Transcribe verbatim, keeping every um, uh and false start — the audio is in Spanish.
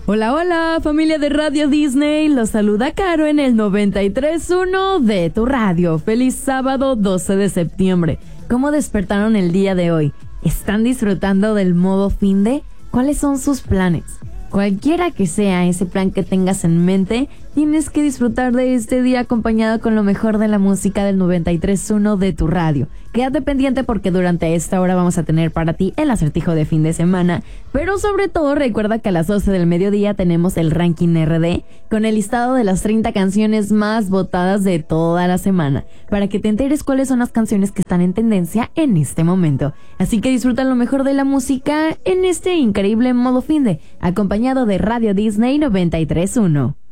Hola, hola, familia de Radio Disney, los saluda Caro en el noventa y tres punto uno de tu radio. Feliz sábado doce de septiembre. ¿Cómo despertaron el día de hoy? ¿Están disfrutando del modo fin de? ¿Cuáles son sus planes? Cualquiera que sea ese plan que tengas en mente, tienes que disfrutar de este día acompañado con lo mejor de la música del noventa y tres punto uno de tu radio. Quédate pendiente porque durante esta hora vamos a tener para ti el acertijo de fin de semana, pero sobre todo recuerda que a las doce del mediodía tenemos el ranking R D con el listado de las treinta canciones más votadas de toda la semana, para que te enteres cuáles son las canciones que están en tendencia en este momento. Así que disfruta lo mejor de la música en este increíble modo fin de, acompañado de Radio Disney noventa y tres punto uno.